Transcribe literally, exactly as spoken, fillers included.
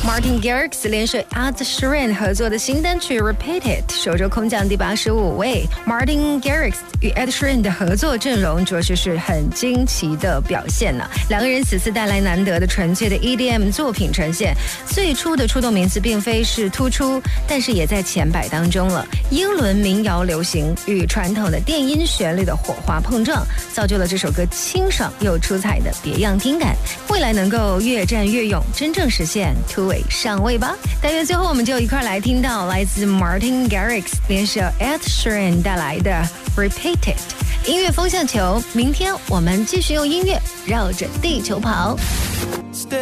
Martin Garrix 联手 Ed Sheeran 合作的新单曲 Repeat It 首周空降第八十五位。Martin Garrix 与 Ed Sheeran 的合作阵容着实是很惊奇的表现呢、啊。两个人此次带来难得的纯粹的 E D M 作品呈现。最初的出动名词并非是突出，但是也在前百当中了。英伦民谣流行与传统的电音旋律的火花碰撞，造就了这首歌清爽又出彩的别样听感。未来能够越战越勇，真正实现突围上位吧。但愿最后我们就一块来听到来自 Martin Garrix 联手 Ed Sheeran 带来的 Repeat It 音乐风向球。明天我们继续用音乐绕着地球跑。